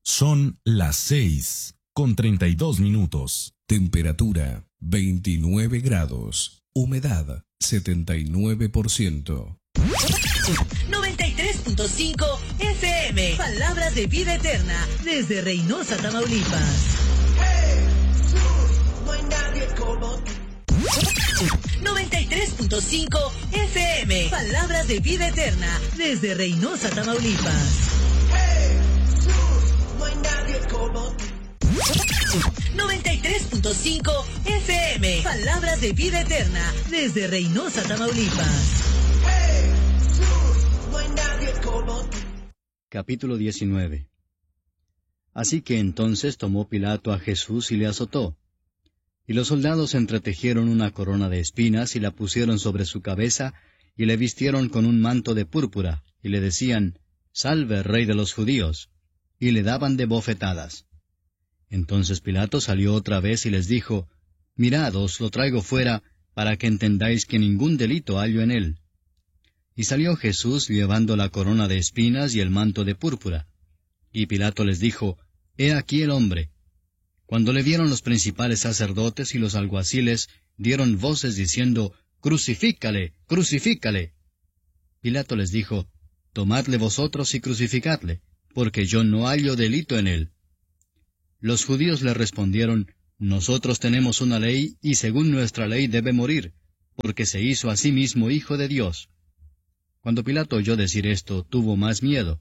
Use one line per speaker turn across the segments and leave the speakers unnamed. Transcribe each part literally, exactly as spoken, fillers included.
Son las seis con treinta y dos minutos.
Temperatura veintinueve grados. Humedad setenta y nueve por ciento.
noventa y tres punto cinco F M. Palabras de vida eterna desde Reynosa, Tamaulipas. No hay nadie como tú. noventa y tres punto cinco F M. Palabras de vida eterna desde Reynosa, Tamaulipas. No hay nadie como tú. noventa y tres punto cinco F M. Palabras de vida eterna desde Reynosa, Tamaulipas. No hay nadie como tú.
Capítulo diecinueve. Así que entonces tomó Pilato a Jesús y le azotó. Y los soldados entretejieron una corona de espinas y la pusieron sobre su cabeza, y le vistieron con un manto de púrpura, y le decían, «Salve, Rey de los judíos», y le daban de bofetadas. Entonces Pilato salió otra vez y les dijo, «Mirad, os lo traigo fuera, para que entendáis que ningún delito hallo en él». Y salió Jesús llevando la corona de espinas y el manto de púrpura. Y Pilato les dijo, «He aquí el hombre». Cuando le vieron los principales sacerdotes y los alguaciles, dieron voces diciendo, «Crucifícale, crucifícale». Pilato les dijo, «Tomadle vosotros y crucificadle, porque yo no hallo delito en él». Los judíos le respondieron, «Nosotros tenemos una ley, y según nuestra ley debe morir, porque se hizo a sí mismo hijo de Dios». Cuando Pilato oyó decir esto, tuvo más miedo.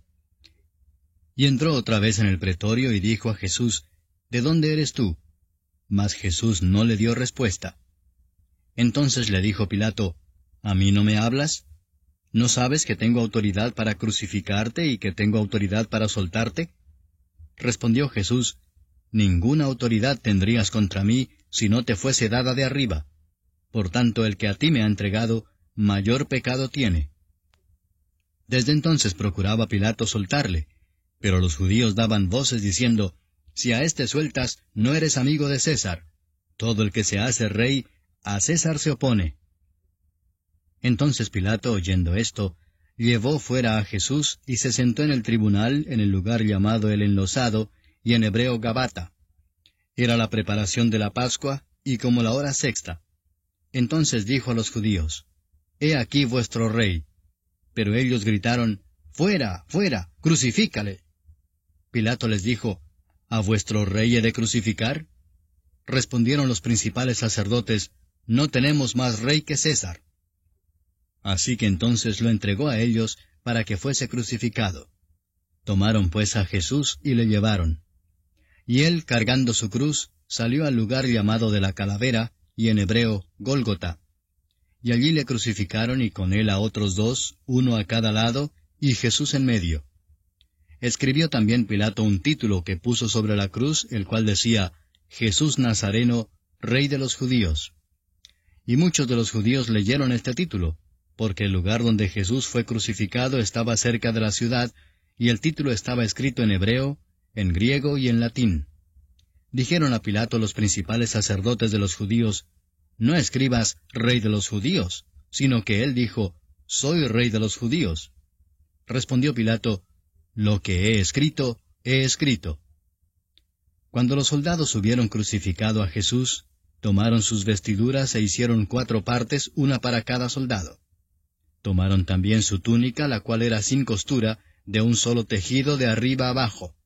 Y entró otra vez en el pretorio y dijo a Jesús, «¿De dónde eres tú?» Mas Jesús no le dio respuesta. Entonces le dijo Pilato, «¿A mí no me hablas? ¿No sabes que tengo autoridad para crucificarte y que tengo autoridad para soltarte?» Respondió Jesús, «Ninguna autoridad tendrías contra mí si no te fuese dada de arriba. Por tanto, el que a ti me ha entregado, mayor pecado tiene». Desde entonces procuraba Pilato soltarle, pero los judíos daban voces diciendo, «Si a éste sueltas, no eres amigo de César. Todo el que se hace rey, a César se opone». Entonces Pilato, oyendo esto, llevó fuera a Jesús y se sentó en el tribunal en el lugar llamado el Enlosado, y en hebreo Gabata. Era la preparación de la Pascua, y como la hora sexta. Entonces dijo a los judíos, «He aquí vuestro rey». Pero ellos gritaron, «¡Fuera, fuera, crucifícale!». Pilato les dijo, «¿A vuestro rey he de crucificar?». Respondieron los principales sacerdotes, «No tenemos más rey que César». Así que entonces lo entregó a ellos para que fuese crucificado. Tomaron pues a Jesús y le llevaron. Y él, cargando su cruz, salió al lugar llamado de la Calavera, y en hebreo, Gólgota. Y allí le crucificaron y con él a otros dos, uno a cada lado, y Jesús en medio. Escribió también Pilato un título que puso sobre la cruz, el cual decía, Jesús Nazareno, Rey de los Judíos. Y muchos de los judíos leyeron este título, porque el lugar donde Jesús fue crucificado estaba cerca de la ciudad, y el título estaba escrito en hebreo, en griego y en latín. Dijeron a Pilato los principales sacerdotes de los judíos, «No escribas Rey de los Judíos», sino que él dijo, «Soy Rey de los Judíos». Respondió Pilato, «Lo que he escrito, he escrito». Cuando los soldados hubieron crucificado a Jesús, tomaron sus vestiduras e hicieron cuatro partes, una para cada soldado. Tomaron también su túnica, la cual era sin costura, de un solo tejido de arriba abajo.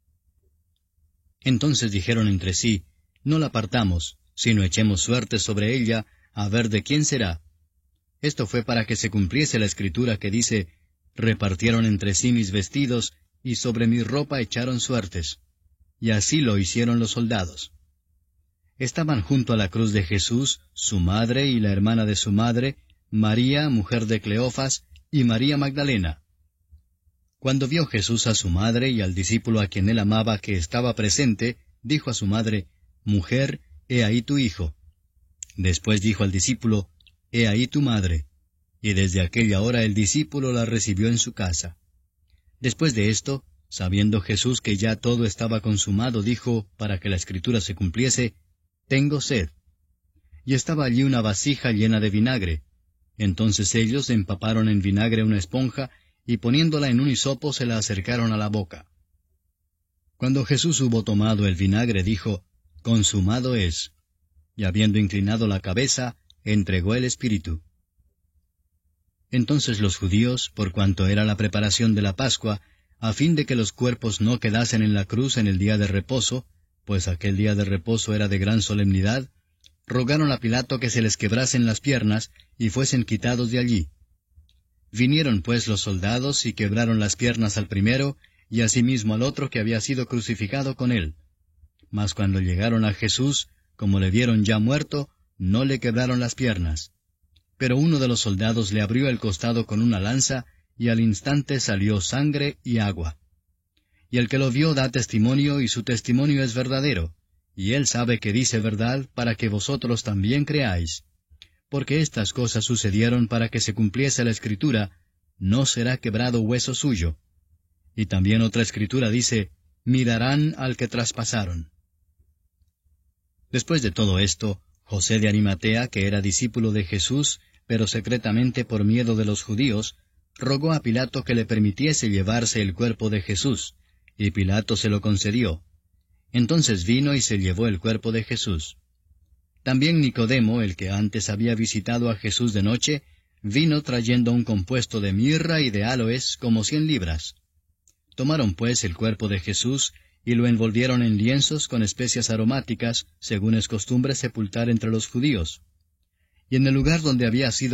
Entonces dijeron entre sí, «No la partamos, sino echemos suerte sobre ella, a ver de quién será». Esto fue para que se cumpliese la escritura que dice, «Repartieron entre sí mis vestidos, y sobre mi ropa echaron suertes». Y así lo hicieron los soldados. Estaban junto a la cruz de Jesús, su madre y la hermana de su madre, María, mujer de Cleofas, y María Magdalena. Cuando vio Jesús a su madre y al discípulo a quien él amaba que estaba presente, dijo a su madre, «Mujer, he ahí tu hijo». Después dijo al discípulo, «He ahí tu madre». Y desde aquella hora el discípulo la recibió en su casa. Después de esto, sabiendo Jesús que ya todo estaba consumado, dijo, para que la escritura se cumpliese, «Tengo sed». Y estaba allí una vasija llena de vinagre. Entonces ellos empaparon en vinagre una esponja, y poniéndola en un hisopo se la acercaron a la boca. Cuando Jesús hubo tomado el vinagre, dijo, «Consumado es», y habiendo inclinado la cabeza, entregó el Espíritu. Entonces los judíos, por cuanto era la preparación de la Pascua, a fin de que los cuerpos no quedasen en la cruz en el día de reposo, pues aquel día de reposo era de gran solemnidad, rogaron a Pilato que se les quebrasen las piernas y fuesen quitados de allí. Vinieron pues los soldados y quebraron las piernas al primero, y asimismo al otro que había sido crucificado con él. Mas cuando llegaron a Jesús, como le vieron ya muerto, no le quebraron las piernas. Pero uno de los soldados le abrió el costado con una lanza, y al instante salió sangre y agua. Y el que lo vio da testimonio, y su testimonio es verdadero, y él sabe que dice verdad, para que vosotros también creáis. Porque estas cosas sucedieron para que se cumpliese la Escritura, no será quebrado hueso suyo. Y también otra Escritura dice, mirarán al que traspasaron. Después de todo esto, José de Arimatea, que era discípulo de Jesús, pero secretamente por miedo de los judíos, rogó a Pilato que le permitiese llevarse el cuerpo de Jesús, y Pilato se lo concedió. Entonces vino y se llevó el cuerpo de Jesús. También Nicodemo, el que antes había visitado a Jesús de noche, vino trayendo un compuesto de mirra y de áloes como cien libras. Tomaron pues el cuerpo de Jesús, y lo envolvieron en lienzos con especias aromáticas, según es costumbre sepultar entre los judíos. Y en el lugar donde había sido